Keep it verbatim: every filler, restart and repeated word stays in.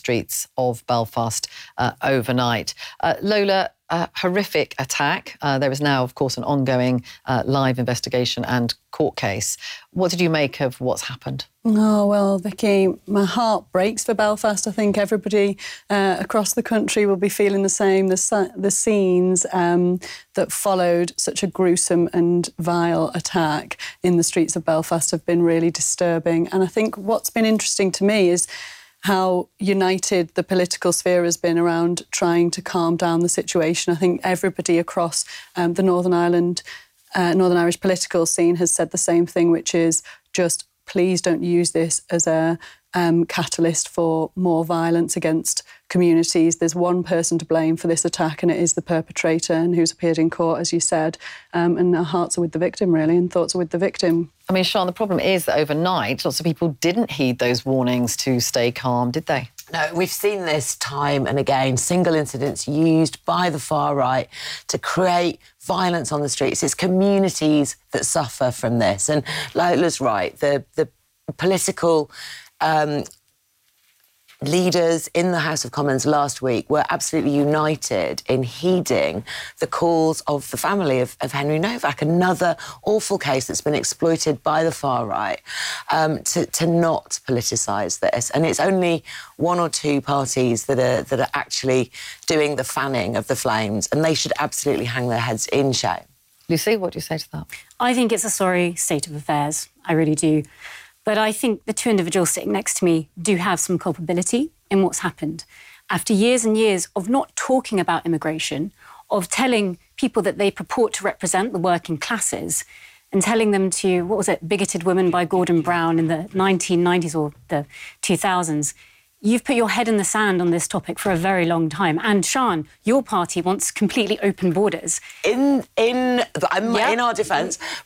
streets of Belfast uh, overnight. Uh, Lola, a horrific attack. Uh, there is now, of course, an ongoing uh, live investigation and court case. What did you make of what's happened? Oh, well, Vicky, my heart breaks for Belfast. I think everybody uh, across the country will be feeling the same. The, the scenes um, that followed such a gruesome and vile attack in the streets of Belfast have been really disturbing. And I think what's been interesting to me is how united the political sphere has been around trying to calm down the situation. I think everybody across um, the Northern Ireland, uh, Northern Irish political scene has said the same thing, which is just please don't use this as a um, catalyst for more violence against communities. There's one person to blame for this attack, and it is the perpetrator, and who's appeared in court, as you said. Um, and our hearts are with the victim, really, and thoughts are with the victim. I mean, Sian, the problem is that overnight, lots of people didn't heed those warnings to stay calm, did they? No, we've seen this time and again, single incidents used by the far right to create violence on the streets. It's communities that suffer from this. And Lola's right, the, the political um, leaders in the House of Commons last week were absolutely united in heeding the calls of the family of, of Henry Novak, another awful case that's been exploited by the far right, um, to, to not politicise this. And it's only one or two parties that are, that are actually doing the fanning of the flames, and they should absolutely hang their heads in shame. Lucy, what do you say to that? I think it's a sorry state of affairs. I really do. But I think the two individuals sitting next to me do have some culpability in what's happened. After years and years of not talking about immigration, of telling people that they purport to represent the working classes and telling them to, what was it, Bigoted Woman by Gordon Brown in the nineteen nineties or the two thousands, you've put your head in the sand on this topic for a very long time. And Sian, your party wants completely open borders. In in yeah. in our defence,